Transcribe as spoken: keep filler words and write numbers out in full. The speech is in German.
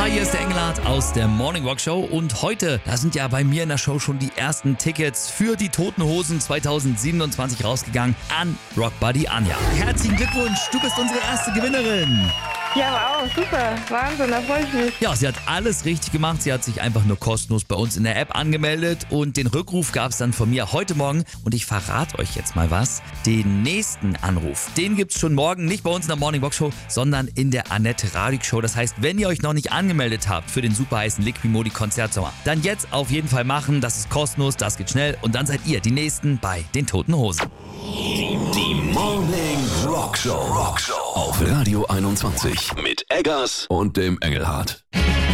Hi, hier ist der Engelhardt aus der Morning Rock Show und heute, da sind ja bei mir in der Show schon die ersten Tickets für die Toten Hosen zwanzig siebenundzwanzig rausgegangen an Rock Buddy Anja. Herzlichen Glückwunsch, du bist unsere erste Gewinnerin. Ja, wow, super. Wahnsinn, da freue ich mich. Ja, sie hat alles richtig gemacht. Sie hat sich einfach nur kostenlos bei uns in der App angemeldet und den Rückruf gab es dann von mir heute Morgen. Und ich verrate euch jetzt mal was. Den nächsten Anruf, den gibt's schon morgen, nicht bei uns in der Morning Box Show, sondern in der Annette Radig Show. Das heißt, wenn ihr euch noch nicht angemeldet habt für den super heißen Liquimodi Konzertsommer, dann jetzt auf jeden Fall machen. Das ist kostenlos, das geht schnell und dann seid ihr die Nächsten bei den Toten Hosen. Die, die Morning Rock Show. Rock Show auf Radio einundzwanzig mit Eggers und dem Engelhardt.